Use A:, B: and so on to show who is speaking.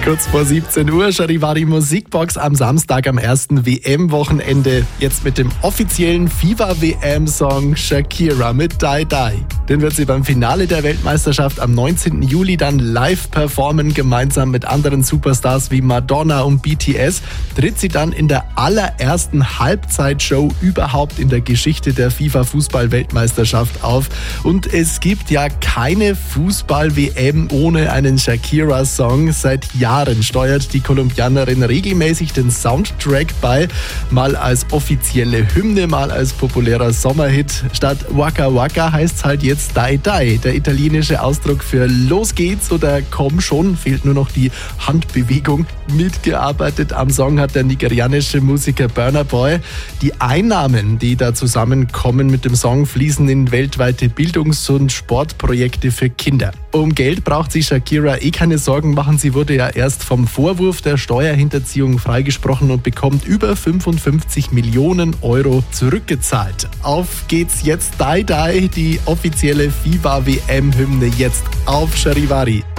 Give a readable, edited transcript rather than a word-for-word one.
A: Kurz vor 17 Uhr, Charivari Musikbox am Samstag am ersten WM-Wochenende. Jetzt mit dem offiziellen FIFA-WM-Song Shakira mit Die Die. Den wird sie beim Finale der Weltmeisterschaft am 19. Juli dann live performen. Gemeinsam mit anderen Superstars wie Madonna und BTS tritt sie dann in der allerersten Halbzeitshow überhaupt in der Geschichte der FIFA-Fußball-Weltmeisterschaft auf. Und es gibt ja keine Fußball-WM ohne einen Shakira-Song. Seit Jahren steuert die Kolumbianerin regelmäßig den Soundtrack bei, mal als offizielle Hymne, mal als populärer Sommerhit. Statt Waka Waka heißt es halt jetzt Die Die, der italienische Ausdruck für Los geht's oder Komm schon, fehlt nur noch die Handbewegung. Mitgearbeitet am Song hat der nigerianische Musiker Burna Boy. Die Einnahmen, die da zusammenkommen mit dem Song, fließen in weltweite Bildungs- und Sportprojekte für Kinder. Um Geld braucht sich Shakira keine Sorgen machen. Sie wurde ja erst vom Vorwurf der Steuerhinterziehung freigesprochen und bekommt über 55 Millionen Euro zurückgezahlt. Auf geht's jetzt Die Die, die offizielle FIFA-WM-Hymne jetzt auf Charivari.